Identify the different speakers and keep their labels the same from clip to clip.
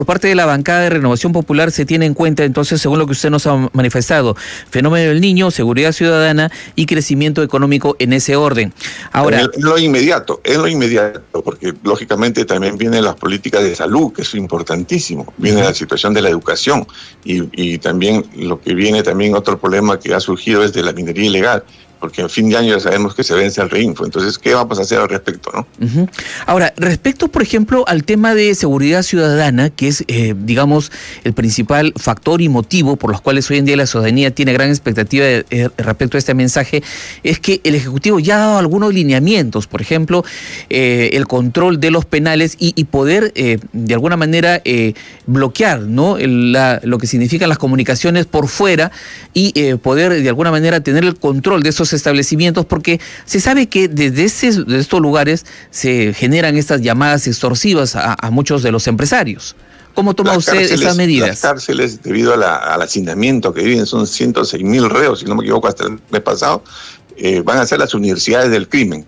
Speaker 1: Por parte de la bancada de Renovación Popular se tiene en cuenta, entonces, según lo que usted nos ha manifestado, fenómeno del niño, seguridad ciudadana y crecimiento económico en ese orden. Ahora,
Speaker 2: es lo inmediato, porque lógicamente también vienen las políticas de salud, que es importantísimo, viene la situación de la educación y también lo que viene también otro problema que ha surgido es de la minería ilegal, porque a fin de año ya sabemos que se vence el reinfo. Entonces, ¿qué vamos a hacer al respecto, no?
Speaker 1: Ahora, respecto, por ejemplo, al tema de seguridad ciudadana, que es, digamos, el principal factor y motivo por los cuales hoy en día la ciudadanía tiene gran expectativa respecto a este mensaje, es que el Ejecutivo ya ha dado algunos lineamientos, por ejemplo, el control de los penales y poder, de alguna manera, bloquear, ¿no?, lo que significan las comunicaciones por fuera y poder, de alguna manera, tener el control de esos establecimientos, porque se sabe que desde estos lugares se generan estas llamadas extorsivas a muchos de los empresarios. ¿Cómo toma usted esas medidas?
Speaker 2: Las cárceles, debido al hacinamiento que viven, son 106.000 reos, si no me equivoco, hasta el mes pasado, van a ser las universidades del crimen.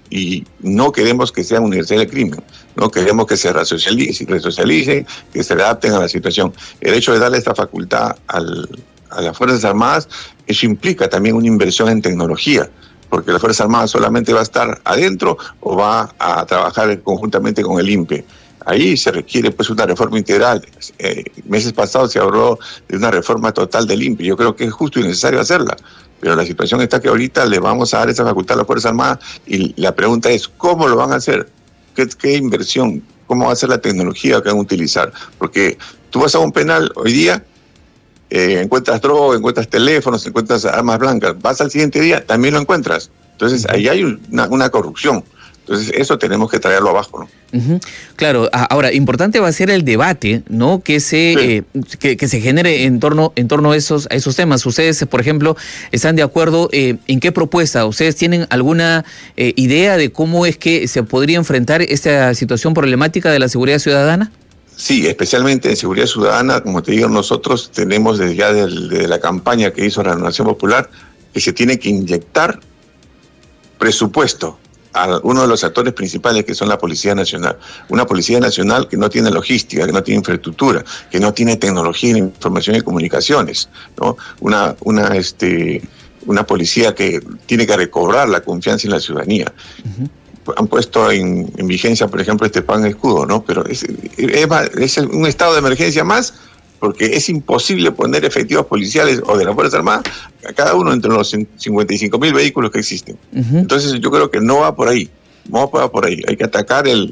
Speaker 2: Y no queremos que sean universidades del crimen, no queremos que se resocialicen, que se adapten a la situación. El hecho de darle esta facultad a las Fuerzas Armadas, eso implica también una inversión en tecnología, porque la Fuerza Armada solamente va a estar adentro o va a trabajar conjuntamente con el INPE. Ahí se requiere pues una reforma integral. Meses pasados se habló de una reforma total del INPE. Yo creo que es justo y necesario hacerla, pero la situación está que ahorita le vamos a dar esa facultad a la Fuerza Armada y la pregunta es, ¿cómo lo van a hacer? ¿Qué inversión? ¿Cómo va a ser la tecnología que van a utilizar? Porque tú vas a un penal hoy día, encuentras droga, encuentras teléfonos, encuentras armas blancas, vas al siguiente día, también lo encuentras. Entonces ahí hay una corrupción. Entonces eso tenemos que traerlo abajo, ¿no?
Speaker 1: Claro, ahora, importante va a ser el debate, ¿no?, que se genere en torno a esos temas. Ustedes, por ejemplo, ¿están de acuerdo en qué propuesta? ¿Ustedes tienen alguna idea de cómo es que se podría enfrentar esta situación problemática de la seguridad ciudadana?
Speaker 2: Sí, especialmente en seguridad ciudadana, como te digo, nosotros tenemos desde la campaña que hizo la Renovación Popular que se tiene que inyectar presupuesto a uno de los actores principales, que son la Policía Nacional. Una Policía Nacional que no tiene logística, que no tiene infraestructura, que no tiene tecnología, información y comunicaciones, ¿no? Una policía que tiene que recobrar la confianza en la ciudadanía. Han puesto en vigencia, por ejemplo, este plan escudo, ¿no? Pero es un estado de emergencia más, porque es imposible poner efectivos policiales o de la Fuerza Armada a cada uno entre los 55.000 vehículos que existen. Entonces yo creo que no va por ahí. No va por ahí. Hay que atacar el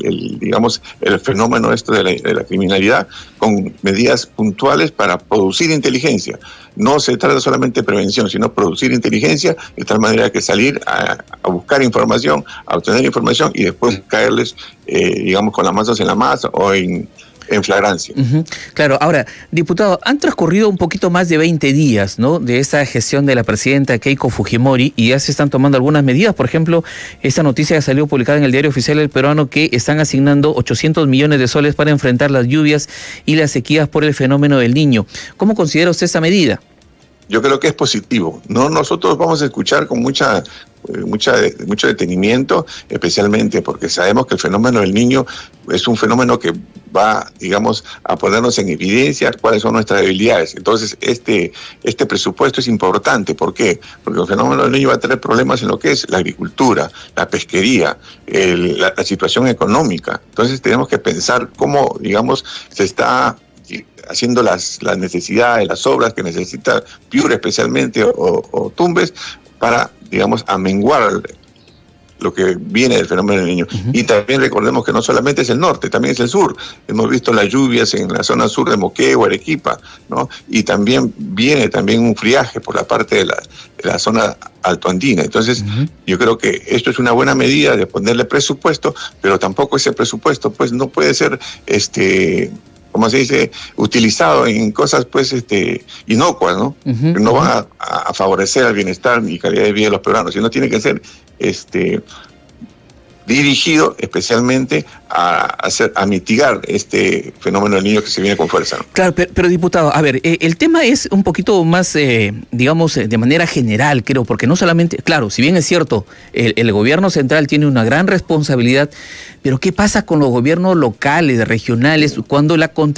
Speaker 2: fenómeno de la criminalidad con medidas puntuales para producir inteligencia. No se trata solamente de prevención, sino producir inteligencia de tal manera que salir a buscar información, a obtener información y después caerles, con las manos en la masa o en flagrancia.
Speaker 1: Claro, ahora, diputado, han transcurrido un poquito más de 20 días, ¿no?, de esa gestión de la presidenta Keiko Fujimori y ya se están tomando algunas medidas. Por ejemplo, esta noticia que salió publicada en el Diario Oficial del Peruano, que están asignando 800 millones de soles para enfrentar las lluvias y las sequías por el fenómeno del Niño. ¿Cómo considera usted esta medida?
Speaker 2: Yo creo que es positivo. No, nosotros vamos a escuchar con mucho detenimiento, especialmente porque sabemos que el fenómeno del Niño es un fenómeno que va, a ponernos en evidencia cuáles son nuestras debilidades. Entonces, este presupuesto es importante. ¿Por qué? Porque el fenómeno del Niño va a tener problemas en lo que es la agricultura, la pesquería, la situación económica. Entonces, tenemos que pensar cómo, se está haciendo las necesidades, las obras que necesita Piura especialmente o Tumbes para, amenguar lo que viene del fenómeno del Niño. Y también recordemos que no solamente es el norte, también es el sur. Hemos visto las lluvias en la zona sur de Moquegua, Arequipa, ¿no? Y también viene un friaje por la parte de la zona altoandina. Entonces, yo creo que esto es una buena medida de ponerle presupuesto, pero tampoco ese presupuesto pues no puede ser como se dice, utilizado en cosas inocuas, ¿no? Que no van a favorecer al bienestar y calidad de vida de los peruanos, sino tiene que ser dirigido especialmente a mitigar este fenómeno del Niño que se viene con fuerza, ¿no?
Speaker 1: Claro, pero diputado, a ver, el tema es un poquito más, digamos, de manera general, creo, porque no solamente, claro, si bien es cierto, el gobierno central tiene una gran responsabilidad, pero ¿qué pasa con los gobiernos locales, regionales, cuando la